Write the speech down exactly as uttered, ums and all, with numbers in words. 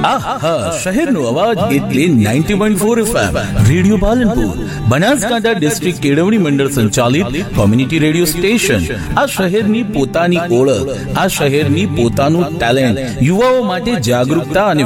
શહેરનો અવાજ એટલે ninety point four FM radio Palanpur, Banaskantha district કેળવણી મંડળ સંચાલિત કોમ્યુનિટી રેડિયો સ્ટેશન. આ શહેરની પોતાની ઓળખ, આ શહેરની પોતાનું ટેલેન્ટ, યુવાઓ માટે જાગૃતતા અને